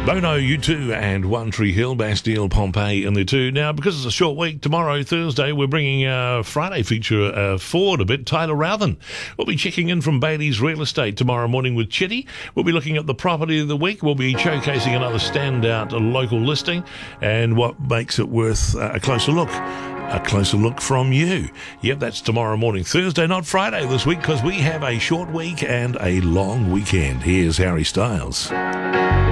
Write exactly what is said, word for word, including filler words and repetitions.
Bono, U two, and One Tree Hill, Bastille, Pompeii in there too. Now, because it's a short week, tomorrow, Thursday, we're bringing our Friday feature uh, forward a bit. Tyler Routhen will be checking in from Bailey's Real Estate tomorrow morning with Chitty. We'll be looking at the property of the week. We'll be showcasing another standout local listing and what makes it worth uh, a closer look. A closer look from you. Yep, that's tomorrow morning. Thursday, not Friday this week, because we have a short week and a long weekend. Here's Harry Styles.